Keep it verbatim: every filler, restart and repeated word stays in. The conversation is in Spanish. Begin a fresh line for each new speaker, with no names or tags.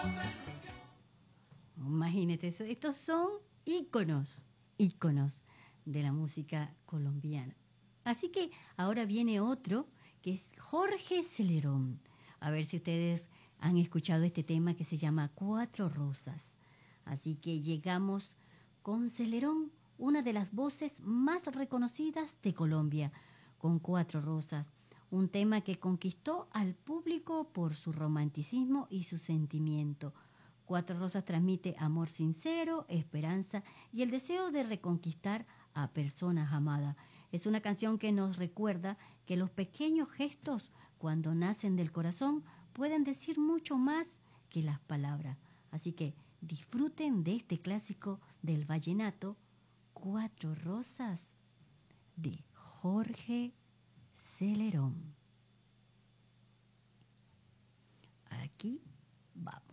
Imagínate eso. Estos son íconos, íconos de la música colombiana. Así que ahora viene otro que es Jorge Celerón. A ver si ustedes han escuchado este tema que se llama Cuatro Rosas. Así que llegamos con Celerón, una de las voces más reconocidas de Colombia, con Cuatro Rosas, un tema que conquistó al público por su romanticismo y su sentimiento. Cuatro Rosas transmite amor sincero, esperanza y el deseo de reconquistar a personas amadas. Es una canción que nos recuerda que los pequeños gestos, cuando nacen del corazón, pueden decir mucho más que las palabras. Así que disfruten de este clásico del vallenato, Cuatro Rosas, de Jorge Celerón. Aquí vamos.